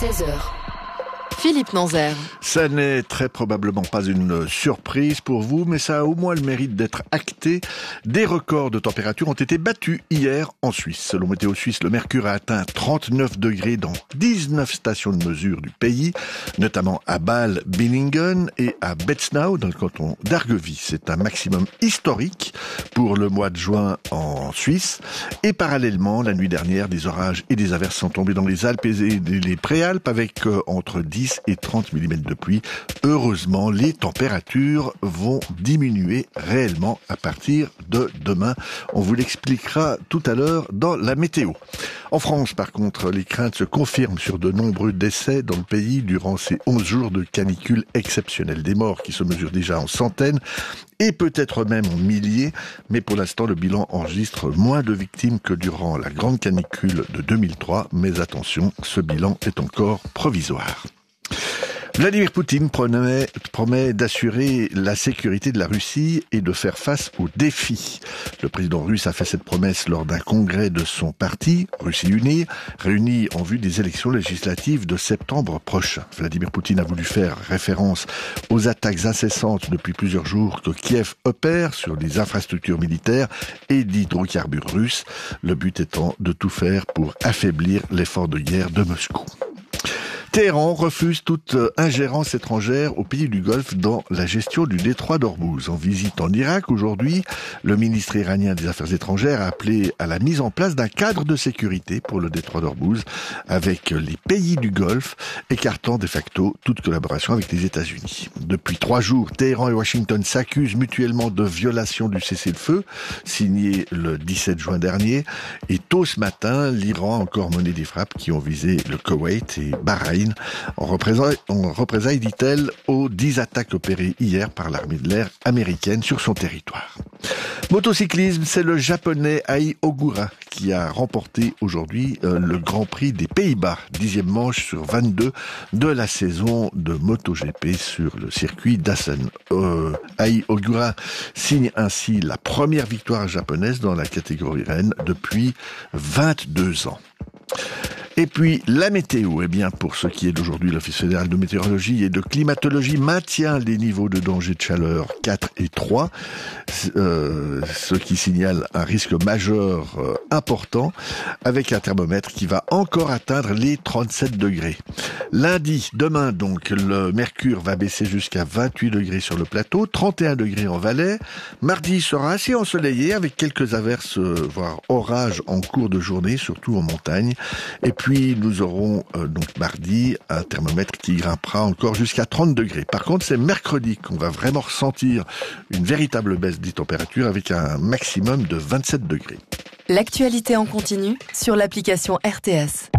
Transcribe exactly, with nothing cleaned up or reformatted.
seize heures. Philippe Nanzer. Ça n'est très probablement pas une surprise pour vous, mais ça a au moins le mérite d'être acté. Des records de température ont été battus hier en Suisse. Selon Météo Suisse, le mercure a atteint trente-neuf degrés dans dix-neuf stations de mesure du pays, notamment à Bâle, Billingen et à Betznau, dans le canton d'Argovie. C'est un maximum historique pour le mois de juin en Suisse. Et parallèlement, la nuit dernière, des orages et des averses sont tombés dans les Alpes et les Préalpes avec euh, entre dix et trente millimètres de pluie. Heureusement, les températures vont diminuer réellement à partir de demain. On vous l'expliquera tout à l'heure dans la météo. En France, par contre, les craintes se confirment sur de nombreux décès dans le pays durant ces onze jours de canicule exceptionnelle. Des morts qui se mesurent déjà en centaines et peut-être même en milliers. Mais pour l'instant, le bilan enregistre moins de victimes que durant la grande canicule de deux mille trois. Mais attention, ce bilan est encore provisoire. Vladimir Poutine promet, promet d'assurer la sécurité de la Russie et de faire face aux défis. Le président russe a fait cette promesse lors d'un congrès de son parti, Russie Unie, réuni en vue des élections législatives de septembre prochain. Vladimir Poutine a voulu faire référence aux attaques incessantes depuis plusieurs jours que Kiev opère sur les infrastructures militaires et d'hydrocarbures russes, le but étant de tout faire pour affaiblir l'effort de guerre de Moscou. Téhéran refuse toute ingérence étrangère au pays du Golfe dans la gestion du détroit d'Ormuz. En visite en Irak aujourd'hui, le ministre iranien des Affaires étrangères a appelé à la mise en place d'un cadre de sécurité pour le détroit d'Ormuz avec les pays du Golfe, écartant de facto toute collaboration avec les États-Unis. Depuis trois jours, Téhéran et Washington s'accusent mutuellement de violation du cessez-le-feu, signé le dix-sept juin dernier. Et tôt ce matin, l'Iran a encore mené des frappes qui ont visé le Koweït et Bahreïn, En représailles, en représailles, dit-elle, aux dix attaques opérées hier par l'armée de l'air américaine sur son territoire. Motocyclisme, c'est le japonais Ai Ogura qui a remporté aujourd'hui euh, le Grand Prix des Pays-Bas, dixième manche sur vingt-deux de la saison de MotoGP sur le circuit d'Assen. Euh, Ai Ogura signe ainsi la première victoire japonaise dans la catégorie reine depuis vingt-deux ans. Et puis, la météo, eh bien, pour ce qui est d'aujourd'hui, l'Office fédéral de météorologie et de climatologie maintient les niveaux de danger de chaleur quatre et trois, euh, ce qui signale un risque majeur euh, important, avec un thermomètre qui va encore atteindre les trente-sept degrés. Lundi, demain donc, le mercure va baisser jusqu'à vingt-huit degrés sur le plateau, trente et un degrés en Valais. Mardi sera assez ensoleillé, avec quelques averses, voire orages en cours de journée, surtout en montagne. Et puis, nous aurons euh, donc mardi un thermomètre qui grimpera encore jusqu'à trente degrés. Par contre, c'est mercredi qu'on va vraiment ressentir une véritable baisse des températures avec un maximum de vingt-sept degrés. L'actualité en continu sur l'application R T S.